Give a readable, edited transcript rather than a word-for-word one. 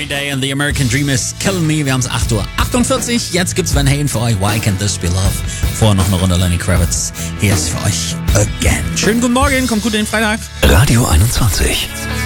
Day and the American Dream is Killing Me. Wir haben es 8:48 Uhr. Jetzt gibt's Van Halen für euch. Why Can't This Be Love? Vorher noch eine Runde Lenny Kravitz. Hier ist für euch Again. Schönen guten Morgen, kommt gut in den Freitag. Radio 21.